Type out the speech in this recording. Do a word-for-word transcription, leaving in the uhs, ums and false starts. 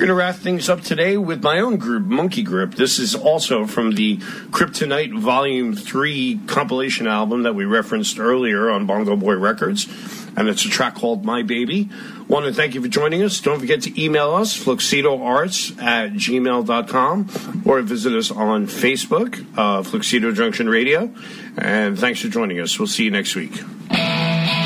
going to wrap things up today with my own group, Monkey Grip. This is also from the Kryptonite Volume three compilation album that we referenced earlier on Bongo Boy Records, and it's a track called My Baby. Want to thank you for joining us. Don't forget to email us, fluxidoarts at gmail dot com, or visit us on Facebook, uh, Fluxido Junction Radio. And thanks for joining us. We'll see you next week.